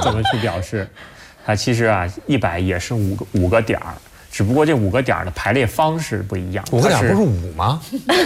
怎么去表示？它其实啊，100也是五个点儿，只不过这5个点儿的排列方式不一样。 5个点不是5吗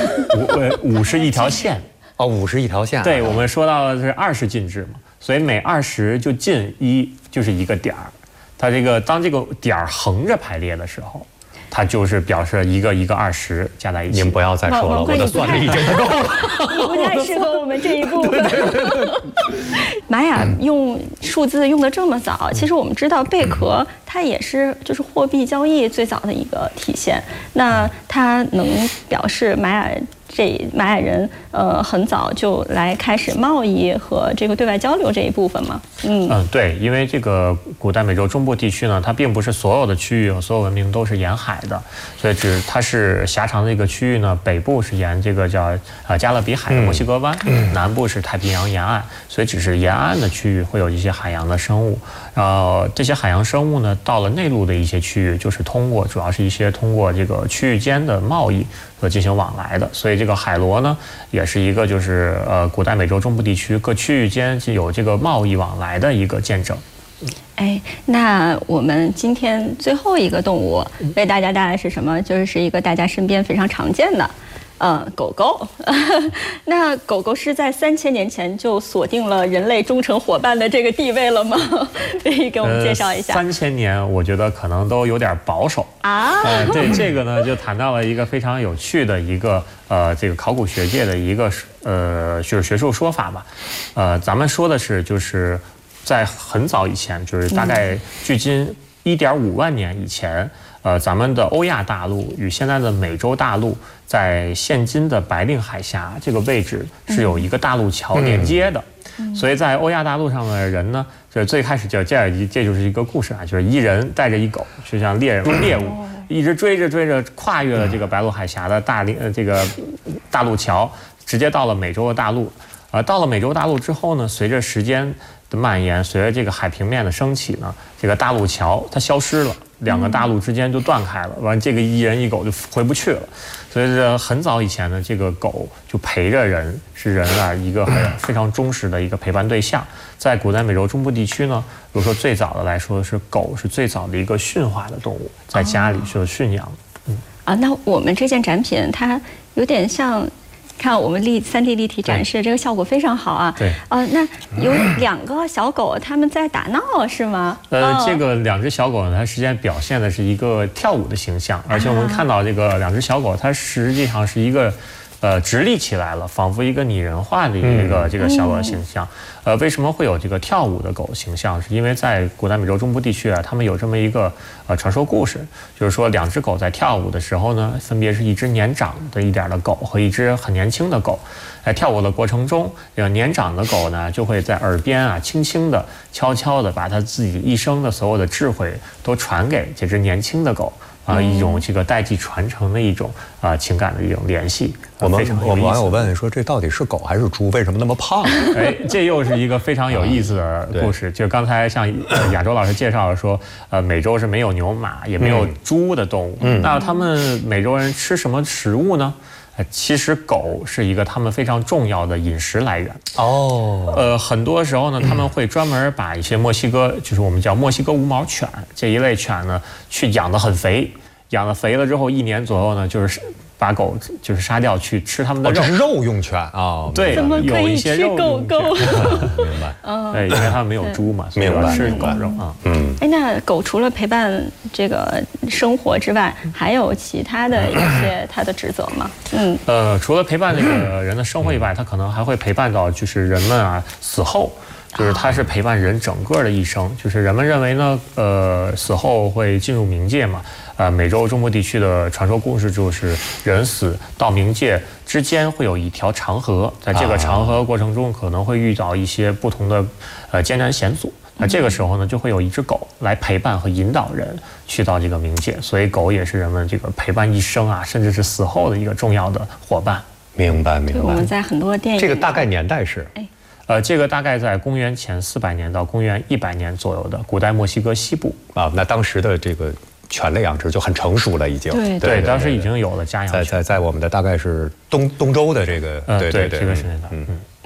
？5是一条线。 哦，5是一条线。 对，我们说到的是20进制嘛，所以每20就进1就是一个点儿。它当这个点儿横着排列的时候，它就是表示一个20加在一起。 您不要再说了，我的算力真的够了。 你不太适合我们这一部分。玛雅用数字用的这么早，其实我们知道贝壳它也是就是货币交易最早的一个体现。那它能表示玛雅人很早就来开始贸易和这个对外交流这一部分吗？ 对，因为这个古代美洲中部地区呢，它并不是所有的区域所有文明都是沿海的，所以它是狭长的一个区域呢，北部是沿这个叫加勒比海的墨西哥湾，南部是太平洋沿岸，所以只是沿岸的区域会有一些海洋的生物。这些海洋生物呢，到了内陆的一些区域，就是主要是一些通过这个区域间的贸易所进行往来的。所以这个海螺呢，也是一个就是古代美洲中部地区各区域间有这个贸易往来的一个见证。 那我们今天最后一个动物为大家带来是什么？就是一个大家身边非常常见的。狗狗，那狗狗是在3000年前就锁定了人类忠诚伙伴的这个地位了吗？可以给我们介绍一下。 3000年，我觉得可能都有点保守啊。对，这个呢就谈到了一个非常有趣的一个这个考古学界的一个就是学术说法吧。咱们说的是就是在很早以前，就是大概距今1.5万年以前。咱们的欧亚大陆与现在的美洲大陆，在现今的白令海峡这个位置是有一个大陆桥连接的，所以在欧亚大陆上的人呢，就最开始这就是一个故事啊，就是一人带着一狗，就像猎物，一直追着，跨越了这个白令海峡的这个大陆桥，直接到了美洲的大陆。到了美洲大陆之后呢，随着时间的蔓延，随着这个海平面的升起呢，这个大陆桥它消失了。2个大陆之间就断开了，完这个一人一狗就回不去了，所以这很早以前呢，这个狗就陪着人，是人啊一个非常忠实的一个陪伴对象。在古代美洲中部地区呢，如果说最早的来说是狗是最早的一个驯化的动物，在家里是驯养。 那我们这件展品它有点像。看我们3D 立体展示，这个效果非常好啊。 对， 那有2个小狗，它们在打闹是吗？ 这个2只小狗呢，它实际上表现的是一个跳舞的形象，而且我们看到这个2只小狗，它实际上是一个直立起来了，仿佛一个拟人化的一个这个小狗的形象。为什么会有这个跳舞的狗形象？是因为在古代美洲中部地区啊，他们有这么一个传说故事，就是说2只狗在跳舞的时候呢，分别是一只年长的一点的狗和一只很年轻的狗。在跳舞的过程中，这个年长的狗呢，就会在耳边啊，轻轻的、悄悄的把它自己一生的所有的智慧都传给这只年轻的狗。一种这个代际传承的一种情感的一种联系。 我们网友问说，这到底是狗还是猪？为什么那么胖？ 这又是一个非常有意思的故事。就刚才像亚洲老师介绍说，美洲是没有牛马也没有猪的动物。那他们美洲人吃什么食物呢？其实狗是一个他们非常重要的饮食来源。很多时候呢，他们会专门把一些墨西哥，就是我们叫墨西哥无毛犬这一类犬呢，去养得很肥，养得肥了之后，1年左右呢，就是把狗就是杀掉去吃它们的肉。 这是肉用犬啊？ 对，有一些肉用犬。 明白。 对，因为他们没有猪嘛，所以吃狗肉啊。 那狗除了陪伴这个生活之外，还有其他的一些它的职责吗？ 除了陪伴这个人的生活以外，它可能还会陪伴到就是人们啊死后。就是它是陪伴人整个的一生，就是人们认为呢，死后会进入冥界嘛。美洲中部地区的传说故事就是人死到冥界之间会有一条长河，在这个长河过程中可能会遇到一些不同的艰难险阻。那这个时候呢，就会有一只狗来陪伴和引导人去到这个冥界，所以狗也是人们这个陪伴一生啊，甚至是死后的一个重要的伙伴。 明白。 我们在很多电影， 这个大概年代是？ 这个大概在公元前400年到公元100年左右的古代墨西哥西部啊。那当时的这个犬类养殖就很成熟了，已经。 对， 当时已经有了家养犬。 在我们的大概是东周的这个， 这个时代。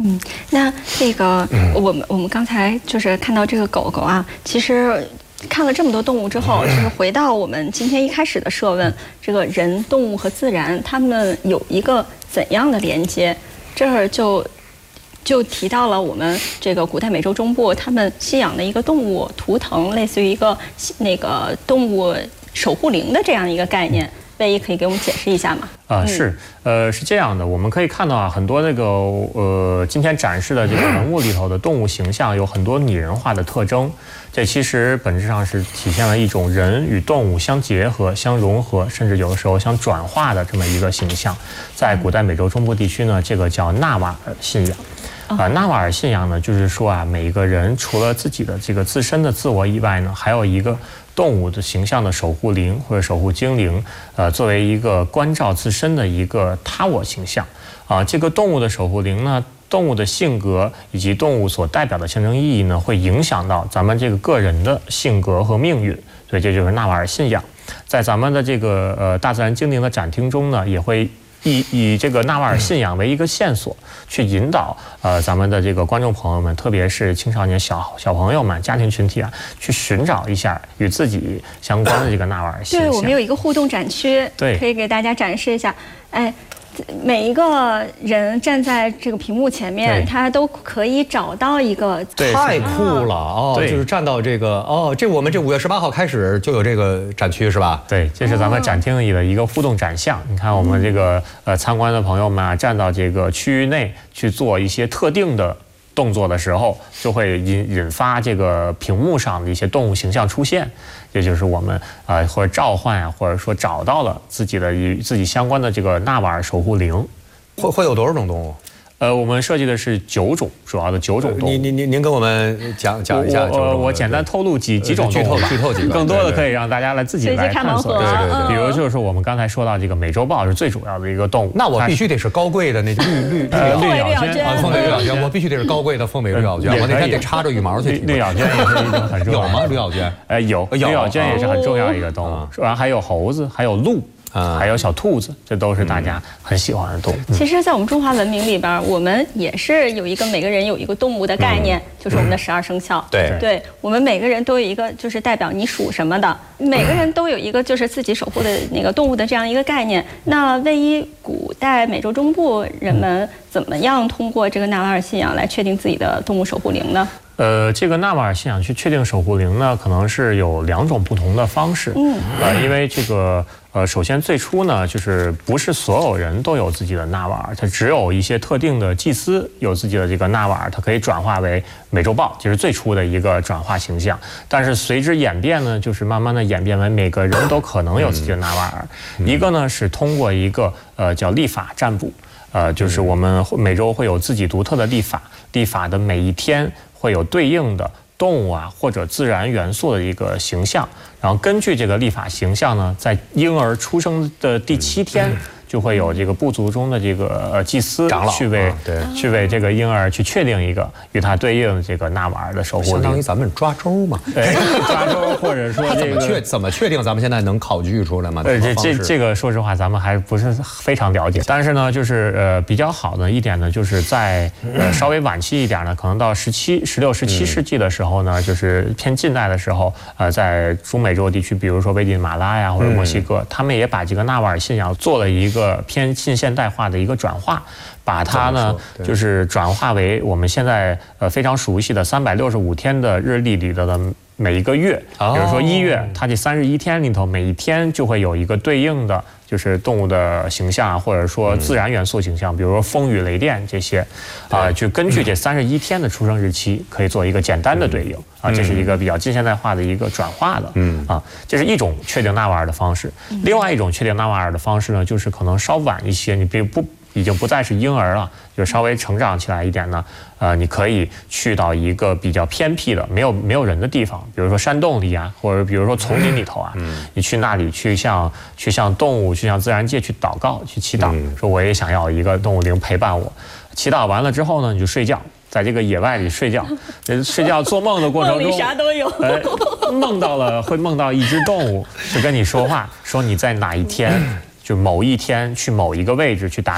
那这个我们刚才就是看到这个狗狗啊，其实看了这么多动物之后，就是回到我们今天一开始的设问，这个人、动物和自然，它们有一个怎样的连接？这儿就提到了我们这个古代美洲中部他们信仰的一个动物图腾，类似于一个那个动物守护灵的这样一个概念。魏一可以给我们解释一下吗？ 是这样的，我们可以看到啊，很多那个今天展示的这个人物里头的动物形象有很多拟人化的特征，这其实本质上是体现了一种人与动物相结合、相融合，甚至有的时候相转化的这么一个形象。在古代美洲中部地区呢，这个叫纳瓦尔信仰。纳瓦尔信仰呢，就是说啊，每一个人除了自己的这个自身的自我以外呢，还有一个动物的形象的守护灵或者守护精灵，作为一个关照自身的一个他我形象。这个动物的守护灵呢，动物的性格以及动物所代表的象征意义呢，会影响到咱们这个个人的性格和命运。所以这就是纳瓦尔信仰。在咱们的这个大自然精灵的展厅中呢，也会以这个纳瓦尔信仰为一个线索，去引导咱们的这个观众朋友们，特别是青少年小朋友们、家庭群体啊，去寻找一下与自己相关的这个纳瓦尔形象。 对，我们有一个互动展区， 对， 可以给大家展示一下。每一个人站在这个屏幕前面，他都可以找到一个。 太酷了哦！就是站到这个这我们这5月18号开始就有这个展区是吧？ 对，这是咱们展厅里的一个互动展项。你看我们这个参观的朋友们啊，站到这个区域内去做一些特定的动作的时候，就会引发这个屏幕上的一些动物形象出现。也就是我们或者召唤啊，或者说找到了自己的与自己相关的这个纳瓦尔守护灵。 会有多少种动物？ 我们设计的是9种，主要的9种动物。 您跟我们讲一下。 我简单透露几种动物吧， 剧透几个， 更多的可以让大家来自己来探索。 对。 比如就是我们刚才说到这个美洲豹是最主要的一个动物。 那我必须得是高贵的那绿咬鹃啊，凤尾绿咬鹃，我必须得是高贵的凤尾绿咬鹃，我那天得插着羽毛去。 绿咬鹃也是一种很重要。 有吗？绿咬鹃？ 有。绿咬鹃也是很重要的一个动物。然后还有猴子，还有鹿。还有小兔子，这都是大家很喜欢的动物。 其实，在我们中华文明里边，我们也是有一个每个人有一个动物的概念，就是我们的12生肖。对，我们每个人都有一个就是代表你属什么的，每个人都有一个就是自己守护的那个动物的这样一个概念。那位于古代美洲中部人们怎么样通过这个纳瓦尔信仰来确定自己的动物守护灵呢？ 这个纳瓦尔信仰去确定守护灵呢，可能是有2种不同的方式。因为这个首先最初呢，就是不是所有人都有自己的纳瓦尔，它只有一些特定的祭司有自己的这个纳瓦尔，它可以转化为美洲豹，这是最初的一个转化形象。但是随之演变呢，就是慢慢的演变为每个人都可能有自己的纳瓦尔。一个呢是通过一个叫历法占卜，就是我们美洲会有自己独特的历法，历法的每一天会有对应的动物啊或者自然元素的一个形象，然后根据这个历法形象呢，在婴儿出生的第7天，就会有这个部族中的这个祭司去为这个婴儿去确定一个与它对应的这个纳瓦尔的守护灵， 相当于咱们抓周嘛。 抓周或者说这个怎么确定？咱们现在能考据出来吗？ 这个说实话咱们还不是非常了解。但是呢，就是比较好的一点呢，就是在稍微晚期一点呢，可能到16、17世纪的时候呢，就是偏近代的时候，在中美洲地区，比如说危地马拉呀或者墨西哥，他们也把这个纳瓦尔信仰做了一个偏近现代化的一个转化，把它呢就是转化为我们现在非常熟悉的365天的日历里的每一个月。比如说1月，它这31天里头，每一天就会有一个对应的就是动物的形象，或者说自然元素形象，比如说风雨雷电这些，就根据这31天的出生日期，可以做一个简单的对应这是一个比较近现代化的一个转化的这是一种确定纳瓦尔的方式。另外一种确定纳瓦尔的方式呢，就是可能稍晚一些，你已经不再是婴儿了，就稍微成长起来一点呢，你可以去到一个比较偏僻的没有人的地方，比如说山洞里啊，或者比如说丛林里头啊，你去那里去向动物、去向自然界去祷告、去祈祷，说我也想要一个动物灵陪伴我。祈祷完了之后呢，你就睡觉，在这个野外里睡觉，睡觉做梦的过程中， 梦里啥都有， 会梦到一只动物是跟你说话，说你在哪一天。就某一天去某一个位置去打猎，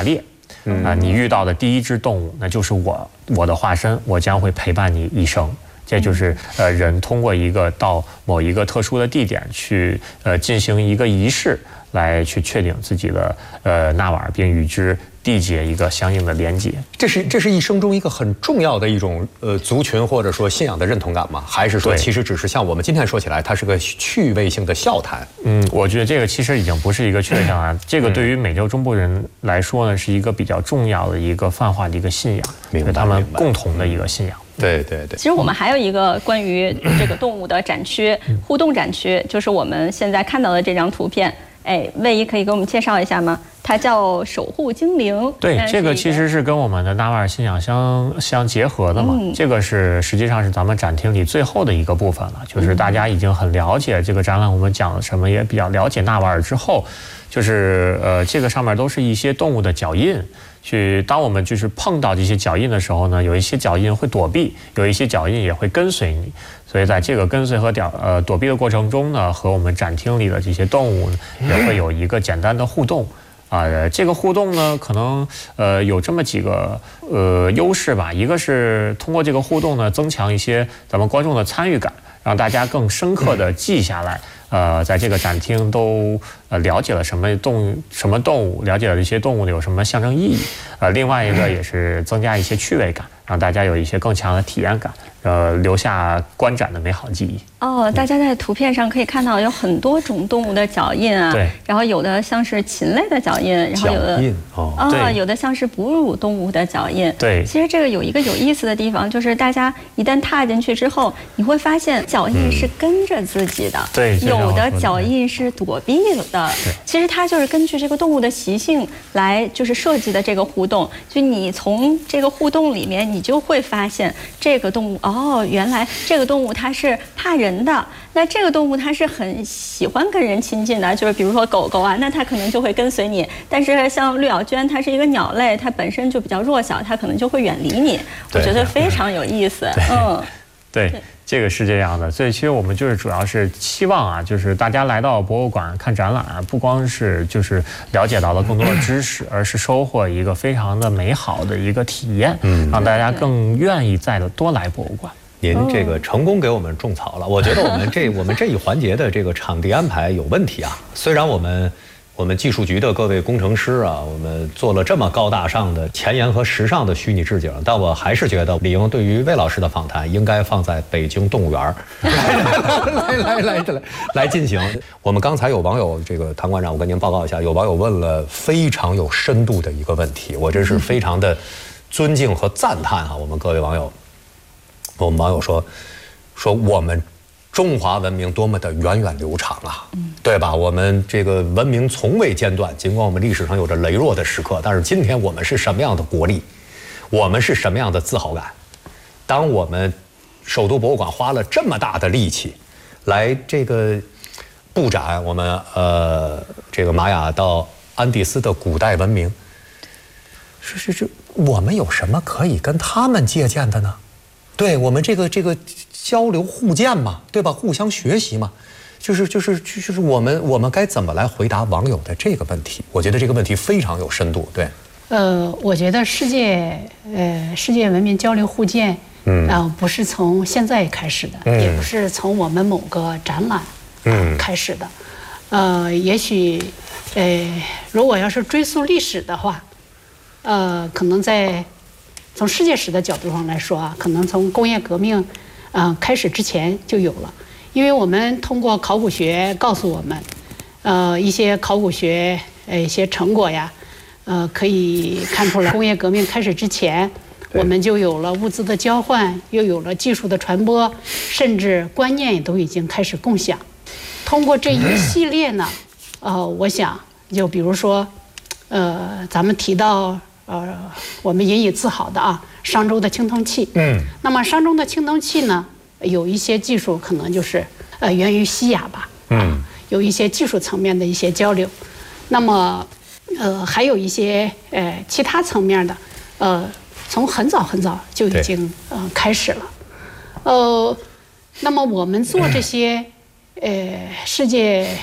你遇到的第一只动物，那就是我的化身，我将会陪伴你一生。这就是人通过到某一个特殊的地点去进行一个仪式，来去确定自己的纳瓦尔，并与之缔结一个相应的连结。 这是一生中一个很重要的一种族群或者说信仰的认同感吗？还是说其实只是像我们今天说起来，它是个趣味性的笑谈？ 我觉得这个其实已经不是一个趣味笑谈，这个对于美洲中部人来说呢，是一个比较重要的一个泛化的一个信仰，是他们共同的一个信仰。 对。 其实我们还有一个关于这个动物的展区，互动展区，就是我们现在看到的这张图片。魏一可以给我们介绍一下吗？它叫守护精灵。 对，这个其实是跟我们的纳瓦尔信仰相结合的嘛。这个实际上是咱们展厅里最后的一个部分了，就是大家已经很了解这个展览我们讲了什么，也比较了解纳瓦尔之后，就是这个上面都是一些动物的脚印。当我们就是碰到这些脚印的时候呢，有一些脚印会躲避，有一些脚印也会跟随你。所以在这个跟随和躲避的过程中呢，和我们展厅里的这些动物也会有一个简单的互动。这个互动呢，可能有这么几个优势吧。一个是通过这个互动呢，增强一些咱们观众的参与感，让大家更深刻地记下来。在这个展厅都了解了什么动物，了解了这些动物有什么象征意义。另外一个也是增加一些趣味感，让大家有一些更强的体验感，留下观展的美好记忆。 大家在图片上可以看到有很多种动物的脚印啊， 对， 然后有的像是禽类的脚印，然后有的像是哺乳动物的脚印。 对， 其实这个有一个有意思的地方，就是大家一旦踏进去之后，你会发现脚印是跟着自己的， 对， 有的脚印是躲避的。其实它就是根据这个动物的习性来就是设计的这个互动，就你从这个互动里面，你就会发现这个动物原来这个动物它是怕人的，那这个动物它是很喜欢跟人亲近的，就是比如说狗狗啊，那它可能就会跟随你。但是像绿袄鹃，它是一个鸟类，它本身就比较弱小，它可能就会远离你。我觉得非常有意思。 对，这个是这样的。所以其实我们就是主要是期望啊，就是大家来到博物馆看展览，不光是就是了解到了更多的知识，而是收获一个非常的美好的一个体验，让大家更愿意再多来博物馆。 您这个成功给我们种草了，我觉得我们这一环节的这个场地安排有问题啊。虽然我们技术局的各位工程师啊，我们做了这么高大上的前沿和时尚的虚拟置景，但我还是觉得李英对于魏老师的访谈应该放在北京动物园来进行。我们刚才有网友，这个唐馆长，我跟您报告一下，有网友问了非常有深度的一个问题，我真是非常的尊敬和赞叹啊，我们各位网友。我们网友说我们中华文明多么的源远流长啊，对吧？我们这个文明从未间断，尽管我们历史上有着羸弱的时刻，但是今天我们是什么样的国力，我们是什么样的自豪感？当我们首都博物馆花了这么大的力气来这个布展我们这个玛雅到安第斯的古代文明，是我们有什么可以跟他们借鉴的呢？对，我们这个交流互鉴嘛，对吧？互相学习嘛，就是我们该怎么来回答网友的这个问题？我觉得这个问题非常有深度。对， 我觉得世界文明交流互鉴，不是从现在开始的，也不是从我们某个展览开始的，也许如果要是追溯历史的话，可能从世界史的角度上来说啊，可能从工业革命开始之前就有了，因为我们通过考古学告诉我们，一些考古学一些成果呀，可以看出来，工业革命开始之前，我们就有了物资的交换，又有了技术的传播，甚至观念也都已经开始共享。通过这一系列呢，我想就比如说，咱们提到。我们引以自豪的啊，商周的青铜器。那么商周的青铜器呢，有一些技术可能就是源于西亚吧。有一些技术层面的一些交流。那么还有一些其他层面的，从很早就已经开始了。那么我们做这些世界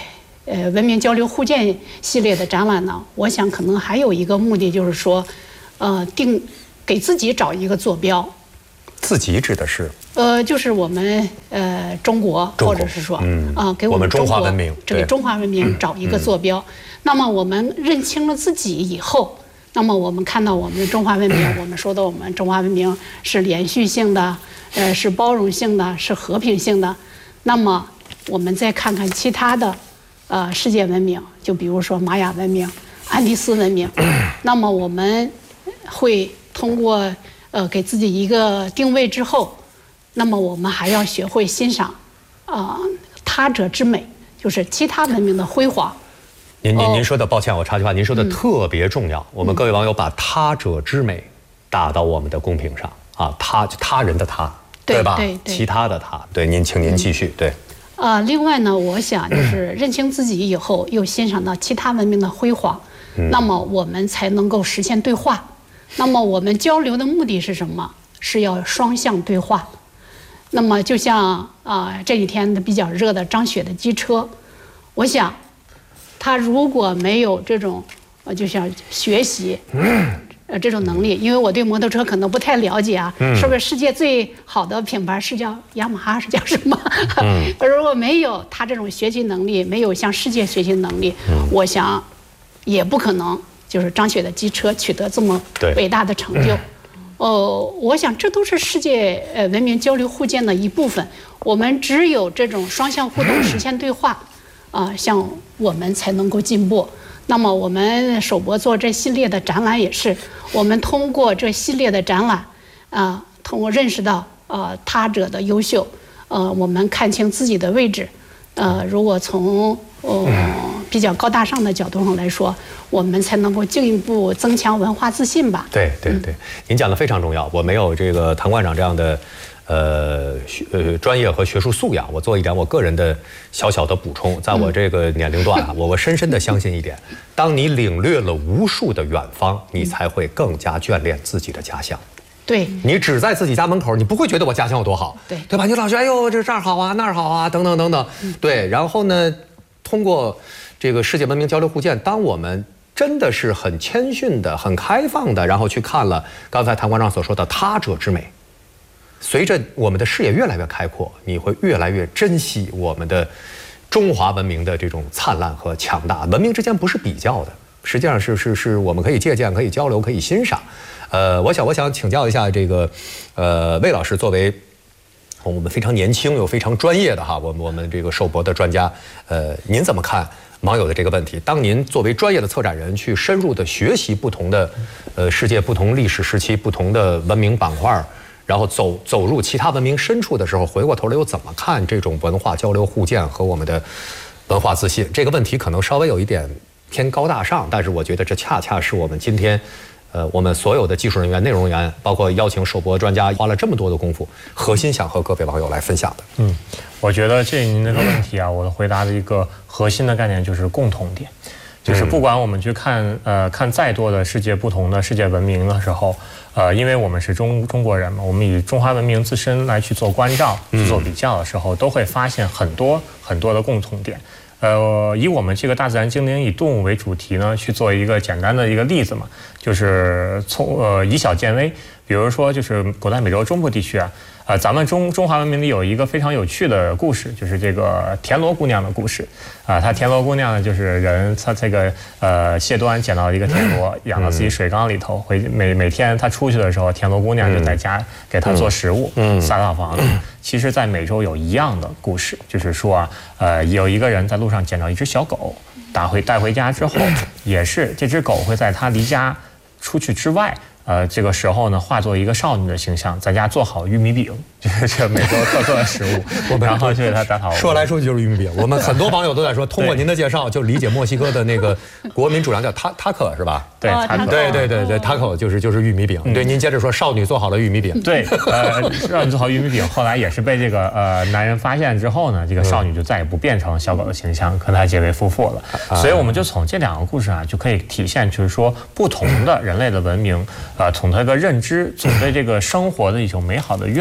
文明交流互鉴系列的展览呢，我想可能还有一个目的就是说，给自己找一个坐标。 自己指的是？ 就是我们中国，或者是说给我们中华文明， 给中华文明找一个坐标。那么我们认清了自己以后，那么我们看到我们的中华文明，我们说的我们中华文明是连续性的，是包容性的，是和平性的。那么我们再看看其他的世界文明，就比如说玛雅文明、安第斯文明，那么我们会通过给自己一个定位之后，那么我们还要学会欣赏他者之美，就是其他文明的辉煌。 您说的，抱歉我插句话，您说的特别重要。我们各位网友把他者之美打到我们的公屏上啊，他人的他，对吧？对，其他的他，对，请您继续，对。 另外呢，我想就是认清自己以后，又欣赏到其他文明的辉煌，那么我们才能够实现对话。那么我们交流的目的是什么？是要双向对话。那么就像这几天比较热的张雪的机车，我想他如果没有这种就像学习这种能力，因为我对摩托车可能不太了解啊，是不是世界最好的品牌是叫雅马哈，是叫什么？如果没有他这种学习能力，没有向世界学习能力，我想也不可能就是张雪的机车取得这么伟大的成就。我想这都是世界文明交流互鉴的一部分。我们只有这种双向互动，实现对话，像我们才能够进步。那么我们首博做这系列的展览也是，我们通过这系列的展览，通过认识到他者的优秀，我们看清自己的位置，如果从比较高大上的角度上来说，我们才能够进一步增强文化自信吧。 对，您讲的非常重要。我没有这个谭馆长这样的专业和学术素养，我做一点我个人的小小的补充。在我这个年龄段我深深的相信一点：当你领略了无数的远方，你才会更加眷恋自己的家乡。 对， 你只在自己家门口，你不会觉得我家乡有多好，对吧？你老觉得哎呦这儿好啊，那儿好啊，等等等等。对，然后呢，通过这个世界文明交流互鉴，当我们真的是很谦逊的、很开放的，然后去看了刚才谭馆长所说的他者之美，随着我们的视野越来越开阔，你会越来越珍惜我们的中华文明的这种灿烂和强大。文明之间不是比较的，实际上是我们可以借鉴、可以交流、可以欣赏。我想请教一下这个魏老师，作为我们非常年轻又非常专业的哈，我们这个首博的专家，您怎么看网友的这个问题？当您作为专业的策展人去深入的学习不同的世界不同历史时期不同的文明板块，然后走入其他文明深处的时候，回过头来又怎么看这种文化交流互鉴和我们的文化自信？这个问题可能稍微有一点偏高大上，但是我觉得这恰恰是我们今天我们所有的技术人员、内容人员，包括邀请首博专家，花了这么多的功夫，核心想和各位网友来分享的。 我觉得您那个问题啊，我的回答的一个核心的概念就是共同点，就是不管我们去看再多的世界不同的世界文明的时候，因为我们是中国人嘛，我们以中华文明自身来去做关照、去做比较的时候，都会发现很多的共同点。以我们这个大自然精灵以动物为主题呢，去做一个简单的一个例子嘛，就是以小见微。比如说，就是古代美洲中部地区啊，咱们中华文明里有一个非常有趣的故事，就是这个田螺姑娘的故事啊。她田螺姑娘呢，就是她这个谢端捡到一个田螺，养到自己水缸里头，每天她出去的时候，田螺姑娘就在家给她做食物，撒到房子。其实，在美洲有一样的故事，就是说有一个人在路上捡到一只小狗，带回家之后，也是这只狗会在他离家出去之外。这个时候呢，化作一个少女的形象，在家做好玉米饼，就是这美洲特色的食物，然后就给她打好。 说来说去就是玉米饼。我们很多网友都在说，通过您的介绍就理解墨西哥的那个国民主粮叫塔可是吧？ 对， 对，塔可就是玉米饼。对，您接着说，少女做好了玉米饼。 对，少女做好玉米饼，后来也是被这个男人发现之后呢，这个少女就再也不变成小狗的形象，和他结为夫妇了。所以我们就从这两个故事啊，就可以体现，就是说不同的人类的文明。从这个认知，从对这个生活的一种美好的愿望来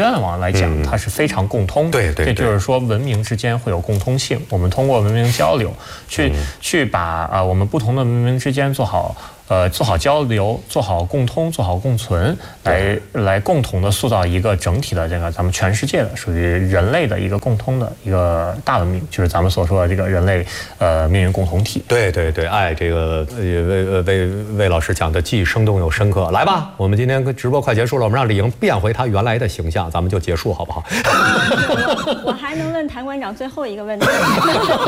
来讲，它是非常共通的。 对对， 这就是说文明之间会有共通性。我们通过文明交流，去把我们不同的文明之间做好交流，做好共通，做好共存，来共同的塑造一个整体的这个咱们全世界的属于人类的一个共通的一个大文明，就是咱们所说的这个人类命运共同体。 对对对，这个魏老师讲的既生动又深刻。来吧，我们今天直播快结束了，我们让李莹变回她原来的形象，咱们就结束好不好？ 我还能问谭馆长最后一个问题。